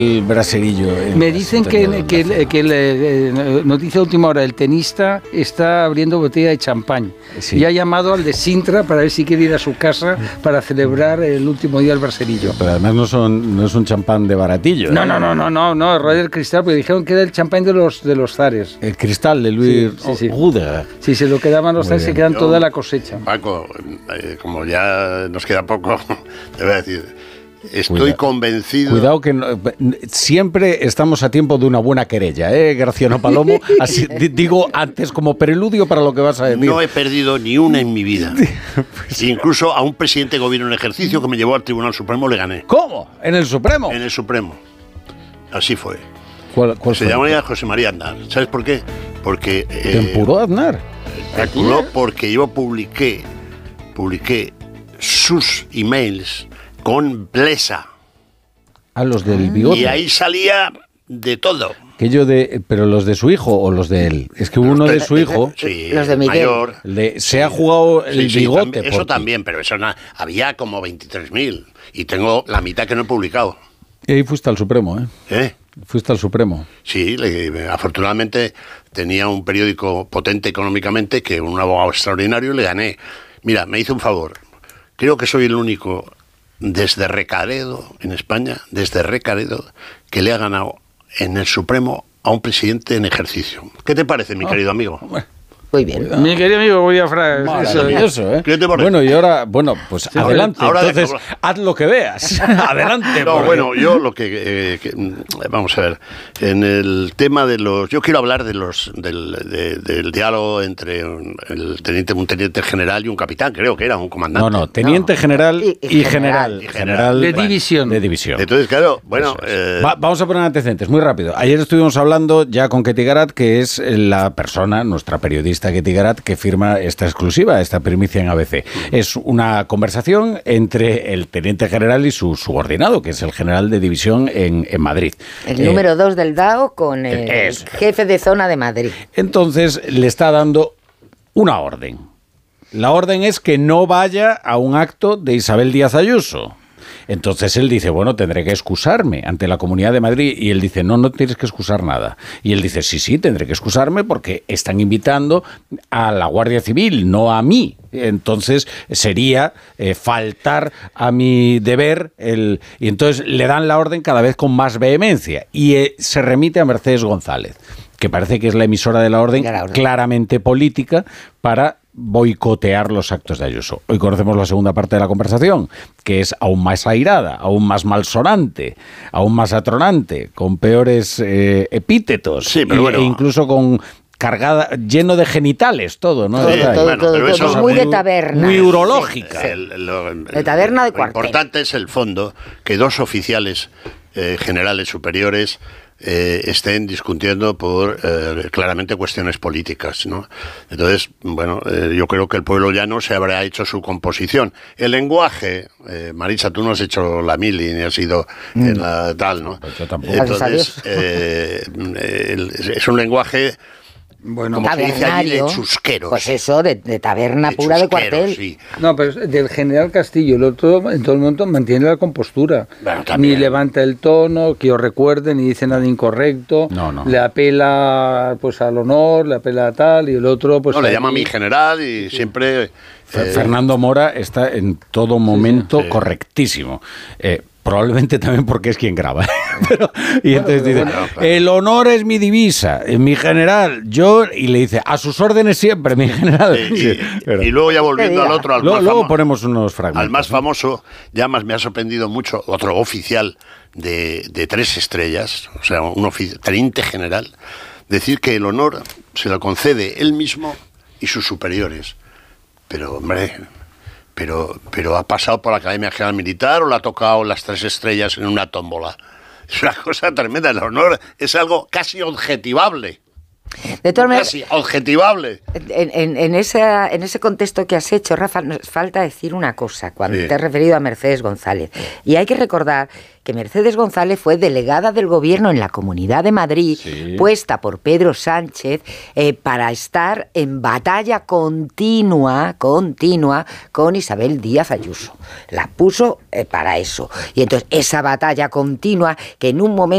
el braserillo. Me dicen que noticia de última hora, el tenista está abriendo botella de champán. Sí. Y ha llamado al de Sintra para ver si quiere ir a su casa para celebrar el último día del braserillo. Pero además no es un champán de baratillo. No, Roger Cristal, porque dijeron que era el champán de los zares. El Cristal de Louis Ruder. Sí, se lo quedaban los zares, se quedan toda la cosecha. Paco, como ya nos queda poco, te voy a decir... Estoy convencido. Cuidado que siempre estamos a tiempo de una buena querella, Graciano Palomo. Así, digo antes como preludio para lo que vas a decir. No he perdido ni una en mi vida. Pues, incluso a un presidente de gobierno en ejercicio que me llevó al Tribunal Supremo le gané. ¿Cómo? ¿En el Supremo? En el Supremo. Así fue. ¿Cuál se llamaba José María Aznar. ¿Sabes por qué? Porque... ¿Te empuró Aznar? Me empuró porque yo publiqué sus emails con Blesa. A los del bigote. Y ahí salía de todo. ¿Pero los de su hijo o los de él? Es que uno de su hijo... Sí, los de Miguel. Mayor. Se ha jugado el bigote. Eso también, pero eso había como 23.000. Y tengo la mitad que no he publicado. Y ahí fuiste al Supremo, ¿eh? Fuiste al Supremo. Sí, afortunadamente tenía un periódico potente económicamente que un abogado extraordinario le gané. Mira, me hizo un favor. Creo que soy el único... desde Recaredo, en España, desde Recaredo, que le ha ganado en el Supremo a un presidente en ejercicio. ¿Qué te parece, mi querido amigo? Muy bien. Mi querido amigo, voy a maravilloso, ¿eh? Bueno, y ahora, pues sí, adelante. Ahora entonces, haz lo que veas. Adelante. No, bueno, yo lo que vamos a ver, en el tema de los... Yo quiero hablar del diálogo entre un teniente general y un capitán, creo que era un comandante. No, teniente general y general. General de división. De división. Entonces, claro, bueno... vamos a poner antecedentes, muy rápido. Ayer estuvimos hablando ya con Ketty Garat, que es la persona, nuestra periodista Ketty Garat, que firma esta exclusiva, esta primicia en ABC. Es una conversación entre el teniente general y su subordinado, que es el general de división en Madrid. El número 2 del DAO con el jefe de zona de Madrid. Entonces le está dando una orden. La orden es que no vaya a un acto de Isabel Díaz Ayuso. Entonces él dice, bueno, tendré que excusarme ante la Comunidad de Madrid. Y él dice, no tienes que excusar nada. Y él dice, sí, tendré que excusarme porque están invitando a la Guardia Civil, no a mí. Entonces sería faltar a mi deber. Y entonces le dan la orden cada vez con más vehemencia. Y se remite a Mercedes González, que parece que es la emisora de la orden, claramente política, para boicotear los actos de Ayuso. Hoy conocemos la segunda parte de la conversación, que es aún más airada, aún más malsonante, aún más atronante, con peores epítetos, sí, pero bueno, e incluso con cargada, lleno de genitales, todo, ¿no? Todo, muy de taberna. Muy urológica. De taberna de cuartel. Lo importante es el fondo, que dos oficiales generales superiores estén discutiendo por claramente cuestiones políticas, ¿no? Entonces, bueno, yo creo que el pueblo llano se habrá hecho su composición. El lenguaje, Marisa, tú no has hecho la mili ni has ido en la tal, ¿no? Pues yo tampoco. Entonces, es un lenguaje... Bueno, como se dice allí, de chusqueros. Pues eso, de taberna pura de cuartel. Sí. No, pero del general Castillo, el otro en todo el momento mantiene la compostura. Bueno, ni levanta el tono, que os recuerde, ni dice nada incorrecto. No. Le apela pues al honor, le apela a tal, y el otro pues... No, le llama a mi general y siempre... Fernando Mora está en todo momento correctísimo. Probablemente también porque es quien graba. Y entonces dice, el honor es mi divisa, mi general, yo... Y le dice, a sus órdenes siempre, mi general. Y luego ya volviendo al otro... Luego ponemos unos fragmentos. Al más famoso, ya más me ha sorprendido mucho, otro oficial de 3 estrellas, o sea, un teniente general, decir que el honor se lo concede él mismo y sus superiores. Pero, hombre... Pero ha pasado por la Academia General Militar o le ha tocado las 3 estrellas en una tómbola. Es una cosa tremenda. El honor es algo casi objetivable. De todas maneras, casi objetivable. En ese contexto que has hecho, Rafa, nos falta decir una cosa cuando te has referido a Mercedes González. Y hay que recordar que Mercedes González fue delegada del gobierno en la Comunidad de Madrid, puesta por Pedro Sánchez para estar en batalla continua con Isabel Díaz Ayuso. La puso para eso. Y entonces esa batalla continua que en un momento